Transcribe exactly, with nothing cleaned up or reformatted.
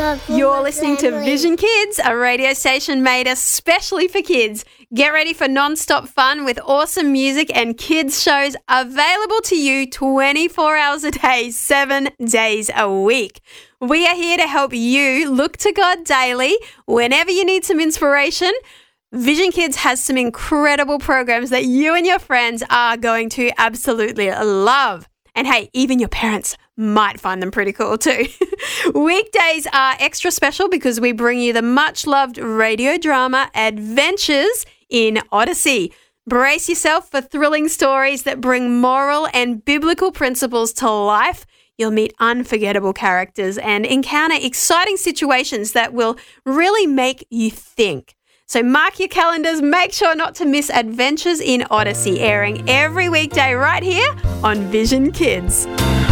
God for You're my listening to family. Vision Kids, a radio station made especially for kids. Get ready for non-stop fun with awesome music and kids shows available to you twenty-four hours a day, seven days a week. We are here to help you look to God daily whenever you need some inspiration. Vision Kids has some incredible programs that you and your friends are going to absolutely love. And hey, even your parents might find them pretty cool too. Weekdays are extra special because we bring you the much-loved radio drama Adventures in Odyssey. Brace yourself for thrilling stories that bring moral and biblical principles to life. You'll meet unforgettable characters and encounter exciting situations that will really make you think. So mark your calendars, make sure not to miss Adventures in Odyssey, airing every weekday right here on Vision Kids.